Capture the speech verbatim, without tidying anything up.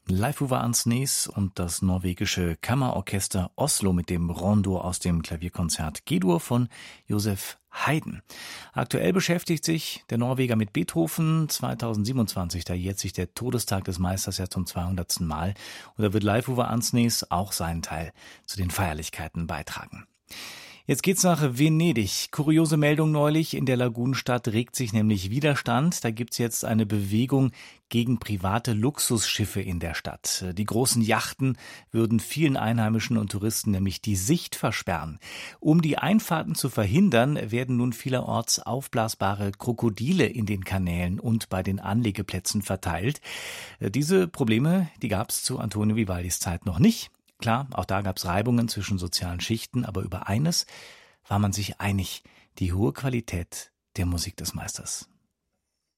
Leif Ove Ansnes und das norwegische Kammerorchester Oslo mit dem Rondo aus dem Klavierkonzert G-Dur von Joseph Haydn. Aktuell beschäftigt sich der Norweger mit Beethoven. zweitausendsiebenundzwanzig, da jährt sich der Todestag des Meisters ja zum zweihundertsten Mal. Und da wird Leif Ove Ansnes auch seinen Teil zu den Feierlichkeiten beitragen. Jetzt geht's nach Venedig. Kuriose Meldung neulich, in der Lagunenstadt regt sich nämlich Widerstand. Da gibt's jetzt eine Bewegung gegen private Luxusschiffe in der Stadt. Die großen Yachten würden vielen Einheimischen und Touristen nämlich die Sicht versperren. Um die Einfahrten zu verhindern, werden nun vielerorts aufblasbare Krokodile in den Kanälen und bei den Anlegeplätzen verteilt. Diese Probleme, die gab's zu Antonio Vivaldis Zeit noch nicht. Klar, auch da gab es Reibungen zwischen sozialen Schichten, aber über eines war man sich einig: die hohe Qualität der Musik des Meisters.